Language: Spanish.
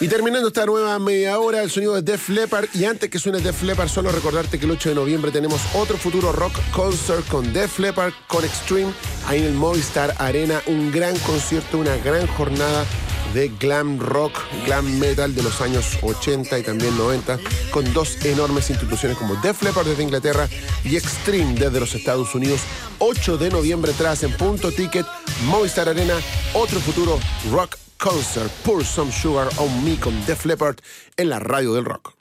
Y terminando esta nueva media hora, el sonido de Def Leppard. Y antes que suene Def Leppard, solo recordarte que el 8 de noviembre tenemos otro futuro rock concert con Def Leppard, con Extreme, ahí en el Movistar Arena. Un gran concierto, una gran jornada de glam rock, glam metal de los años 80 y también 90, con dos enormes instituciones como Def Leppard desde Inglaterra y Extreme desde los Estados Unidos. 8 de noviembre, tras en Punto Ticket, Movistar Arena, otro futuro rock concert. Pour Some Sugar on Me con Def Leppard en la radio del rock.